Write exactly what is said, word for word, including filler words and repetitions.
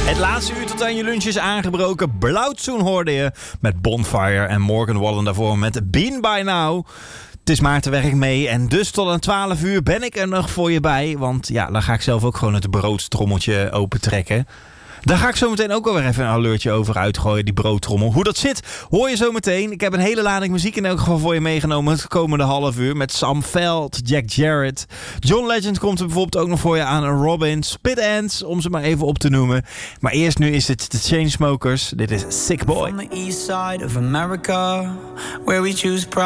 Het laatste uur tot aan je lunch is aangebroken. Blauwtsoen hoorde je met Bonfire en Morgan Wallen daarvoor met Been By Now. Het is Maartenwerk mee en dus tot aan twaalf uur ben ik er nog voor je bij. Want ja, dan ga ik zelf ook gewoon het broodtrommeltje opentrekken. Daar ga ik zo meteen ook alweer even een alertje over uitgooien, die broodtrommel. Hoe dat zit, hoor je zo meteen. Ik heb een hele lading muziek in elk geval voor je meegenomen het komende half uur. Met Sam Veld, Jack Jarrett. John Legend komt er bijvoorbeeld ook nog voor je aan. Robin, Spit Ends, om ze maar even op te noemen. Maar eerst nu is het de Chainsmokers. Dit is Sick Boy. On the east side of America, where we choose